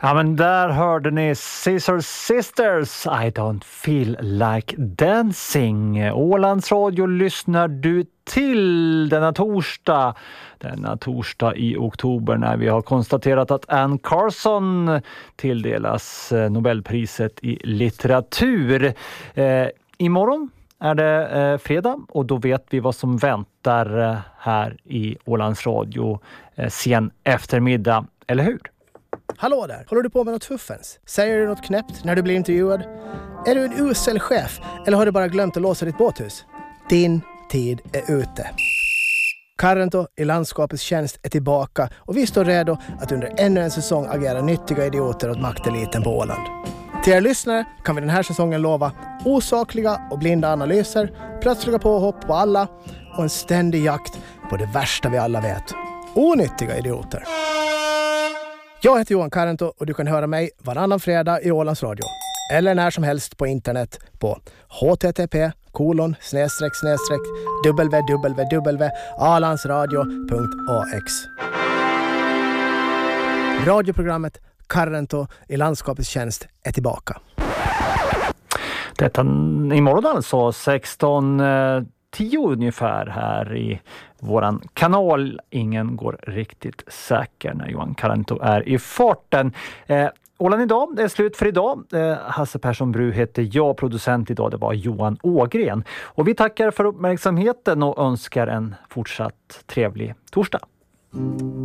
Ja, men där hörde ni Scissor Sisters, I don't feel like dancing. Ålands Radio lyssnar du till denna torsdag i oktober, när vi har konstaterat att Anne Carson tilldelas Nobelpriset i litteratur. Imorgon är det fredag och då vet vi vad som väntar här i Ålands Radio sen eftermiddag, eller hur? Hallå där, håller du på med något fuffens? Säger du något knäppt när du blir intervjuad? Är du en usel chef eller har du bara glömt att låsa ditt båthus? Din tid är ute. Karento i landskapets tjänst är tillbaka och vi står redo att under ännu en säsong agera nyttiga idioter åt makteliten på Åland. Till er lyssnare kan vi den här säsongen lova osakliga och blinda analyser, plötsliga påhopp på alla och en ständig jakt på det värsta vi alla vet. Onyttiga idioter. Jag heter Johan Karento och du kan höra mig varannan fredag i Ålands Radio. Eller när som helst på internet på http://www.alansradio.ax. Radioprogrammet Karento i landskapets tjänst är tillbaka. Detta imorgon alltså 16:10 ungefär här i våran kanal. Ingen går riktigt säker när Johan Karento är i farten. Åland idag är slut för idag. Hasse Persson Bru heter jag, producent idag det var Johan Ågren. Och vi tackar för uppmärksamheten och önskar en fortsatt trevlig torsdag.